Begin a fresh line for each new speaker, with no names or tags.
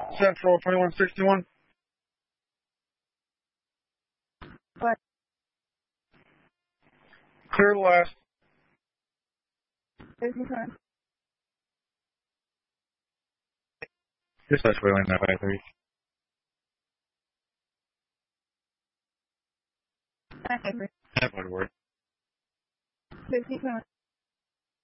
Central 2161.
What?
Clear the last.
Busy time.
Dispatch Wayland 953.
Okay.
That would work.
Busy time.